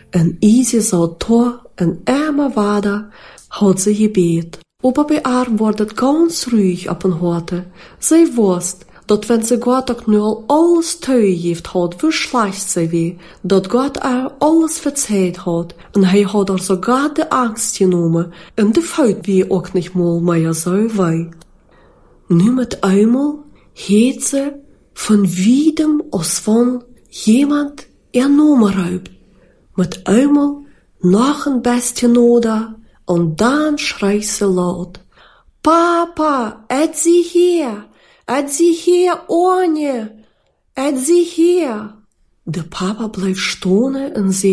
En Isi zou toch een arme vader had ze gebet. Aber bei haar wordt het ganz ruhig op een holte. Zij wist dat wenn ze God ook nu al alles toegeeft had, hoe slecht zij was, dat God haar alles verzeid had en hij had haar sogar de angst genomen en de fout wie ook niet meer meer zou wij. Nu met eenmaal heet ze van wiedem als van iemand nomen ruikt. Met eenmaal nog een beetje nodig en dan schreeuwt ze luid. Papa, het zie hier, Oranje, het zie hier. De papa blijft stonen en zegt,